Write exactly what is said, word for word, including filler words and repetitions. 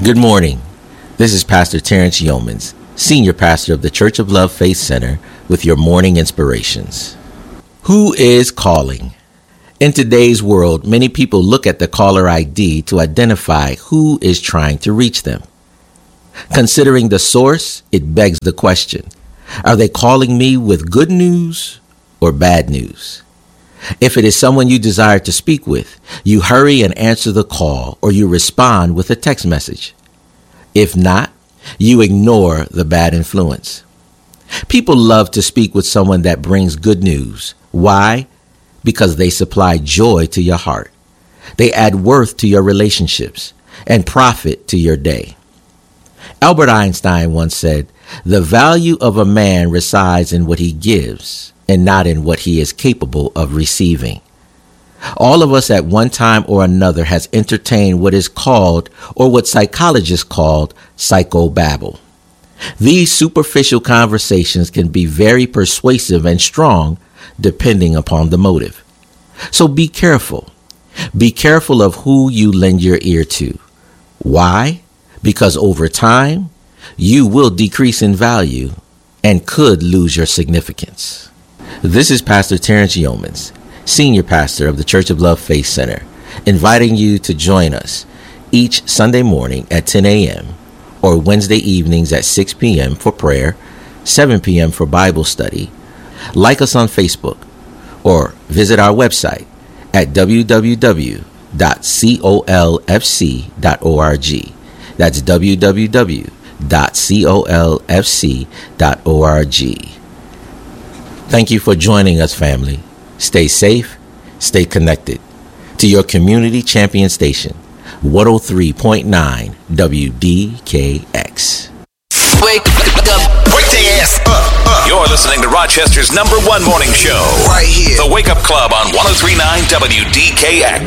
Good morning. This is Pastor Terrence Yeomans, Senior Pastor of the Church of Love Faith Center, with your morning inspirations. Who is calling? In today's world, many people look at the caller I D to identify who is trying to reach them. Considering the source, it begs the question, are they calling me with good news or bad news? If it is someone you desire to speak with, you hurry and answer the call, or you respond with a text message. If not, you ignore the bad influence. People love to speak with someone that brings good news. Why? Because they supply joy to your heart. They add worth to your relationships and profit to your day. Albert Einstein once said, "The value of a man resides in what he gives, and not in what he is capable of receiving." All of us at one time or another has entertained what is called, or what psychologists call, psychobabble. These superficial conversations can be very persuasive and strong depending upon the motive. So be careful. Be careful of who you lend your ear to. Why? Because over time, you will decrease in value and could lose your significance. This is Pastor Terrence Yeomans, Senior Pastor of the Church of Love Faith Center, inviting you to join us each Sunday morning at ten a.m. or Wednesday evenings at six p.m. for prayer, seven p.m. for Bible study. Like us on Facebook or visit our website at w w w dot colfc dot org. That's w w w dot colfc dot org. Thank you for joining us, family. Stay safe, stay connected to your community champion station, one oh three point nine W D K X. Wake up, wake their ass up, up. You're listening to Rochester's number one morning show, Right here. The Wake Up Club on one oh three point nine W D K X.